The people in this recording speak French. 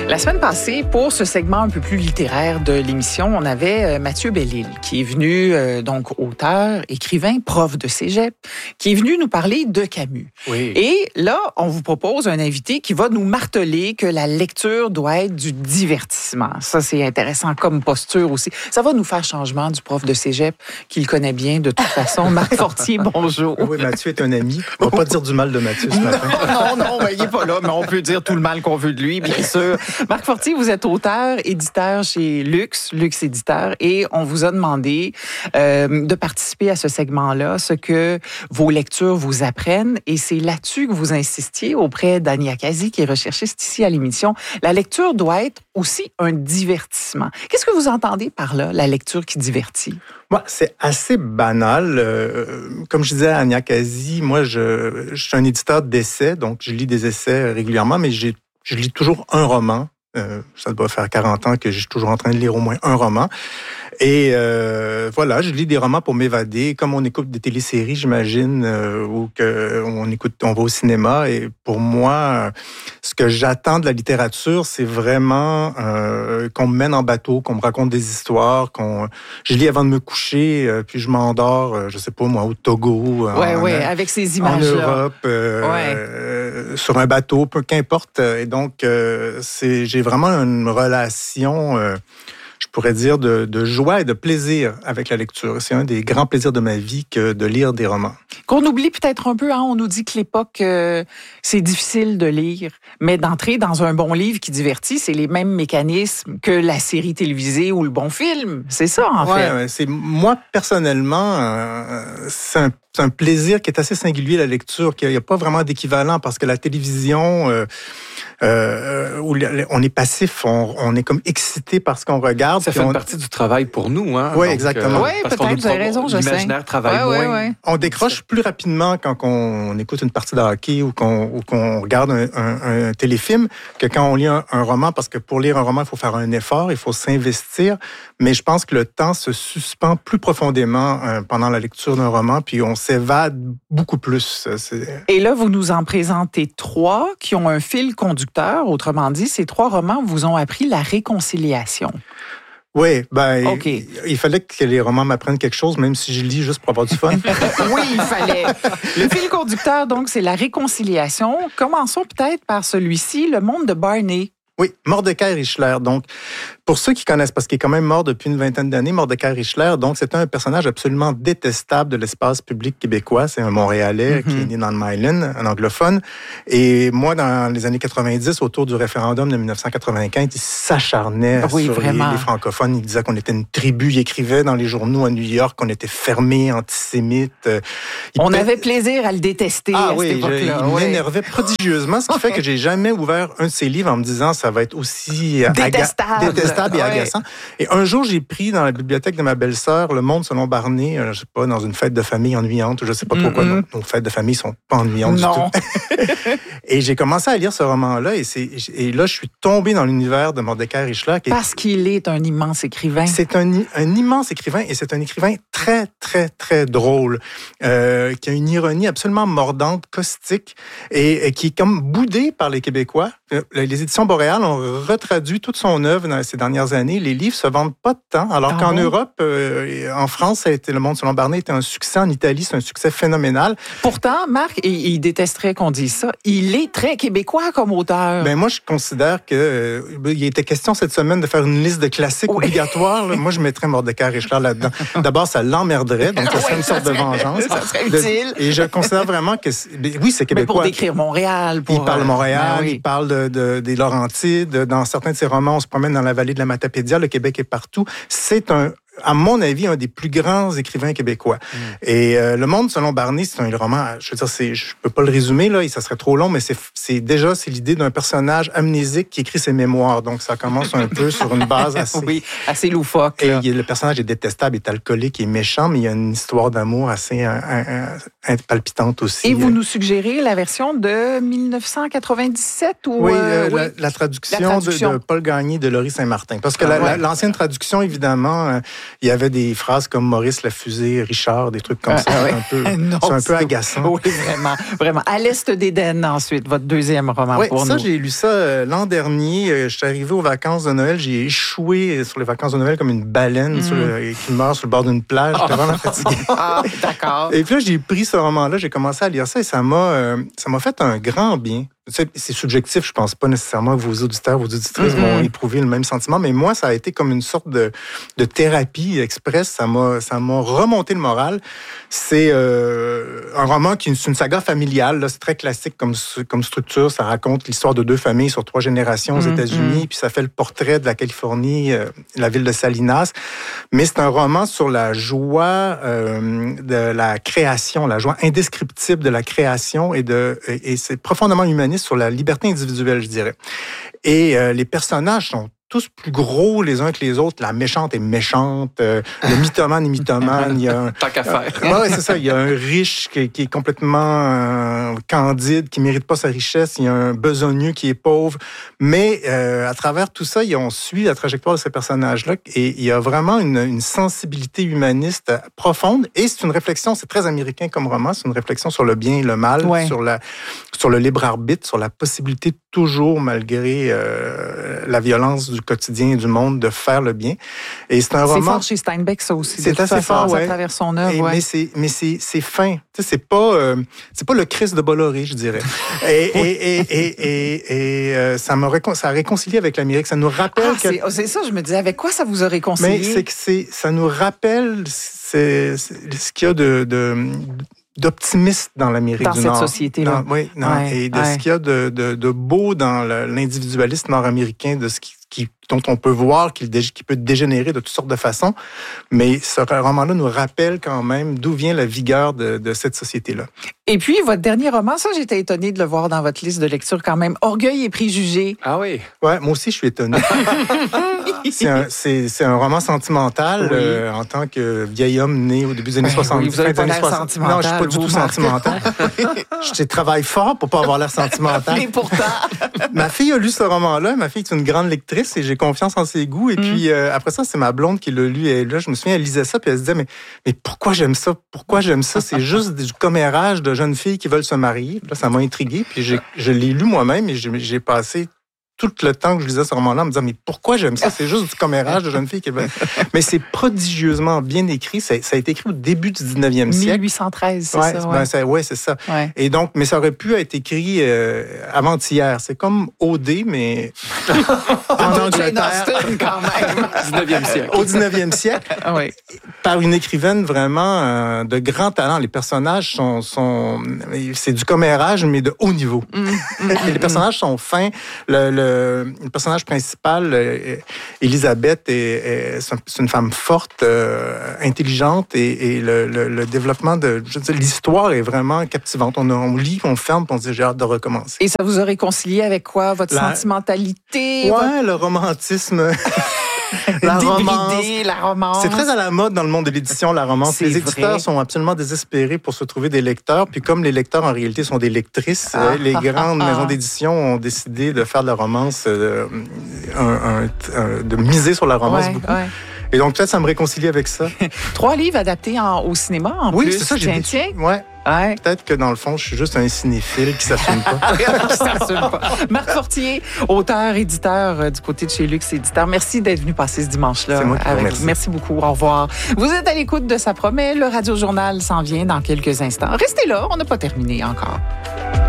La semaine passée, pour ce segment un peu plus littéraire de l'émission, on avait Mathieu Bellil, qui est venu, donc auteur, écrivain, prof de cégep, qui est venu nous parler de Camus. Oui. Et là, on vous propose un invité qui va nous marteler que la lecture doit être du divertissement. Ça, c'est intéressant comme posture aussi. Ça va nous faire changement du prof de cégep, qu'il connaît bien de toute façon. Marc Fortier, bonjour. Oui, Mathieu est un ami. On ne va pas dire du mal de Mathieu ce matin. Non, ben, il n'est pas là, mais on peut dire tout le mal qu'on veut de lui, bien sûr. Marc Fortier, vous êtes auteur, éditeur chez Luxe Éditeur, et on vous a demandé de participer à ce segment-là, ce que vos lectures vous apprennent, et c'est là-dessus que vous insistiez auprès d'Annie Akazi, qui est recherchiste ici à l'émission. La lecture doit être aussi un divertissement. Qu'est-ce que vous entendez par là, la lecture qui divertit? Moi, c'est assez banal. Comme je disais à Annie Akazi, moi, je suis un éditeur d'essais, donc je lis des essais régulièrement, mais je lis toujours un roman. Ça doit faire 40 ans que je suis toujours en train de lire au moins un roman. Et voilà, je lis des romans pour m'évader, comme on écoute des téléséries, j'imagine, ou on va au cinéma. Et pour moi, ce que j'attends de la littérature, c'est vraiment qu'on me mène en bateau, qu'on me raconte des histoires, je lis avant de me coucher, puis je m'endors, je sais pas moi, au Togo, avec ces images-là. En Europe, sur un bateau, peu qu'importe. Et donc, j'ai vraiment une relation, je pourrais dire, de joie et de plaisir avec la lecture. C'est un des grands plaisirs de ma vie que de lire des romans. Qu'on oublie peut-être un peu, hein? On nous dit que l'époque, c'est difficile de lire, mais d'entrer dans un bon livre qui divertit, c'est les mêmes mécanismes que la série télévisée ou le bon film. C'est ça, en fait. Moi, personnellement, c'est un plaisir qui est assez singulier, la lecture, qu'il n'y a pas vraiment d'équivalent, parce que la télévision, où on est passif, on est comme excité par ce qu'on regarde. Ça fait une partie du travail pour nous, hein? Oui, exactement. Oui, peut-être, vous avez raison, je sais. L'imaginaire travaille moins. Ouais. On décroche plus rapidement quand on écoute une partie de hockey ou qu'on regarde un téléfilm que quand on lit un roman, parce que pour lire un roman, il faut faire un effort, il faut s'investir, mais je pense que le temps se suspend plus profondément pendant la lecture d'un roman, puis on s'évade beaucoup plus. Et là, vous nous en présentez 3 qui ont un fil conducteur. Autrement dit, ces 3 romans vous ont appris la réconciliation. Oui, okay. Il fallait que les romans m'apprennent quelque chose, même si je lis juste pour avoir du fun. Oui, il fallait. Le fil conducteur, donc, c'est la réconciliation. Commençons peut-être par celui-ci, Le monde de Barney. Oui, Mordecai Richler. Donc, pour ceux qui connaissent, parce qu'il est quand même mort depuis une vingtaine d'années, Mordecai Richler, donc c'est un personnage absolument détestable de l'espace public québécois. C'est un Montréalais qui est né dans le Myland, un anglophone. Et moi, dans les années 90, autour du référendum de 1995, il s'acharnait sur les francophones. Il disait qu'on était une tribu. Il écrivait dans les journaux à New York qu'on était fermés, antisémites. On avait plaisir à le détester à cette époque-là. Il m'énervait prodigieusement, ce qui fait que j'ai jamais ouvert un de ses livres en me disant ça va être aussi détestable et agaçant. Et un jour, j'ai pris dans la bibliothèque de ma belle-sœur Le monde selon Barney, je sais pas, dans une fête de famille ennuyante, je sais pas trop quoi. Nos fêtes de famille sont pas ennuyantes du tout. Et j'ai commencé à lire ce roman-là, et là, je suis tombé dans l'univers de Mordecai Richler. Parce qu'il est un immense écrivain. C'est un immense écrivain, et c'est un écrivain très, très, très drôle, qui a une ironie absolument mordante, caustique, et qui est comme boudé par les Québécois. Les éditions Boréal ont retraduit toute son œuvre dans ces dernières années. Les livres se vendent pas de temps, alors qu'en Europe, en France, ça a été Le monde selon Barney était un succès. En Italie, c'est un succès phénoménal. Pourtant, Marc, il détesterait qu'on dise ça, il est très québécois comme auteur. Ben moi, je considère que il était question cette semaine de faire une liste de classiques obligatoires. Moi, je mettrais Mordecai Richler là-dedans. D'abord, ça l'emmerderait, donc ça serait une sorte de vengeance. Ça serait utile. Et je considère vraiment que oui, c'est québécois. Mais pour décrire Montréal, il parle Montréal, il parle des Laurentides. Dans certains de ses romans, on se promène dans la vallée de la Matapédia. Le Québec est partout. C'est à mon avis, un des plus grands écrivains québécois. Et Le monde selon Barney, c'est un roman, je veux dire, je peux pas le résumer, là, ça serait trop long, mais c'est l'idée d'un personnage amnésique qui écrit ses mémoires. Donc, ça commence un peu sur une base assez loufoque. Et le personnage est détestable, est alcoolique, est méchant, mais il y a une histoire d'amour assez palpitante aussi. Et vous nous suggérez la version de 1997 ou... Oui, la traduction de Paul Gagné de Laurie Saint-Martin. Parce que l'ancienne traduction, évidemment, il y avait des phrases comme Maurice la fusée, Richard, des trucs comme ça. C'est un peu agaçant. Oui, vraiment, vraiment. À l'Est d'Éden, ensuite, votre deuxième roman pour nous. Ça, j'ai lu ça l'an dernier. Je suis arrivé aux vacances de Noël. J'ai échoué sur les vacances de Noël comme une baleine qui meurt sur le bord d'une plage. J'étais vraiment fatigué. D'accord. Et puis là, j'ai pris ce roman-là, j'ai commencé à lire ça et ça m'a fait un grand bien. C'est subjectif, je pense pas nécessairement que vos auditeurs, vos auditrices vont éprouver le même sentiment, mais moi, ça a été comme une sorte de thérapie express. Ça m'a remonté le moral. C'est un roman c'est une saga familiale. Là, c'est très classique comme structure. Ça raconte l'histoire de 2 familles sur 3 générations aux États-Unis, puis ça fait le portrait de la Californie, la ville de Salinas. Mais c'est un roman sur la joie de la création, la joie indescriptible de la création et c'est profondément humaniste sur la liberté individuelle, je dirais. Et les personnages sont tous plus gros les uns que les autres. La méchante est méchante, le mythomane est mythomane. Il y a tant qu'à faire. Oui, c'est ça. Il y a un riche qui est complètement candide, qui mérite pas sa richesse. Il y a un besogneux qui est pauvre. Mais à travers tout ça, on suit la trajectoire de ces personnages-là. Et il y a vraiment une sensibilité humaniste profonde. Et c'est une réflexion, c'est très américain comme roman, c'est une réflexion sur le bien et le mal, sur le libre arbitre, sur la possibilité toujours, malgré la violence du quotidien et du monde, de faire le bien. Et c'est un roman... C'est fort chez Steinbeck, ça aussi. C'est assez fort, à travers son œuvre. Mais c'est fin. Tu sais, c'est pas le Christ de Bolloré, je dirais. Et ça a réconcilié avec l'Amérique. Ça nous rappelle... C'est ça, je me disais, avec quoi ça vous a réconcilié? Mais c'est que ça nous rappelle ce qu'il y a d'optimiste dans l'Amérique du Nord. Dans cette société-là. Et de ce qu'il y a de beau dans l'individualisme nord-américain, de ce dont on peut voir qu'il peut dégénérer de toutes sortes de façons. Mais ce roman-là nous rappelle quand même d'où vient la vigueur de cette société-là. Et puis, votre dernier roman, ça, j'étais étonnée de le voir dans votre liste de lecture quand même. Orgueil et préjugés. Ah oui? Ouais, moi aussi, je suis étonné. C'est un roman sentimental en tant que vieil homme né au début des années 70. Vous n'avez pas l'air sentimental. Non, je ne suis pas du tout sentimental. Je travaille fort pour ne pas avoir l'air sentimental. Mais pourtant... Ma fille a lu ce roman-là. Ma fille est une grande lectrice et j'ai confiance en ses goûts. Et puis, après ça, c'est ma blonde qui l'a lu. Et là, je me souviens, elle lisait ça puis elle se disait, mais pourquoi j'aime ça? Pourquoi j'aime ça? C'est juste du commérage de jeunes filles qui veulent se marier. Là, ça m'a intrigué. Puis, je l'ai lu moi-même et j'ai passé tout le temps que je lisais ce roman-là en me disant, mais pourquoi j'aime ça? C'est juste du commérage de jeunes filles qui veulent... Mais c'est prodigieusement bien écrit. Ça a été écrit au début du 19e siècle. 1813, c'est ça. Oui, c'est ça. Ouais. Et donc, mais ça aurait pu être écrit avant-hier. C'est comme OD, mais en Angleterre. Quand même. 19e siècle. Au 19e siècle. Oui. Par une écrivaine vraiment de grand talent. Les personnages c'est du commérage, mais de haut niveau. Les personnages sont fins. Le personnage principal, Elisabeth, c'est une femme forte, intelligente et le développement l'histoire est vraiment captivante. On lit, on ferme, puis on se dit j'ai hâte de recommencer. Et ça vous a réconcilié avec quoi? Votre sentimentalité? Ouais, le romantisme. La romance. C'est très à la mode dans le monde de l'édition, la romance. Les éditeurs sont absolument désespérés pour se trouver des lecteurs. Puis comme les lecteurs, en réalité, sont des lectrices, les grandes maisons d'édition ont décidé de faire de la romance, de miser sur la romance beaucoup. Ouais. Et donc, peut-être, ça me réconcilie avec ça. 3 livres adaptés au cinéma, en plus. Oui, c'est ça, j'ai dit. Ouais. Peut-être que dans le fond, je suis juste un cinéphile qui s'assume pas. Marc Fortier, auteur, éditeur du côté de chez Luxe Éditeur. Merci d'être venu passer ce dimanche-là. C'est moi qui vous remercie. Merci beaucoup. Au revoir. Vous êtes à l'écoute de Ça promet. Le Radio Journal s'en vient dans quelques instants. Restez là, on n'a pas terminé encore.